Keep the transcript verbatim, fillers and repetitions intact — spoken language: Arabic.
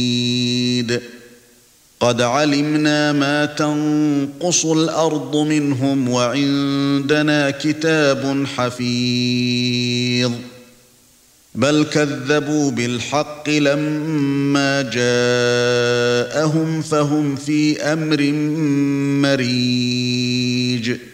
قد علمنا ما تنقص الأرض منهم وعندنا كتاب حفيظ بل كذبوا بالحق لما جاءهم فهم في أمر مريج